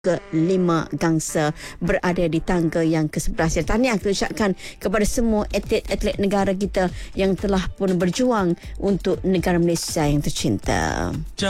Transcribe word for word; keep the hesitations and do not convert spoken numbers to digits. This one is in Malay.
kelima gangsa berada di tangga yang kesebelas. Tahniah kita ucapkan kepada semua atlet-atlet negara kita yang telah pun berjuang untuk negara Malaysia yang tercinta.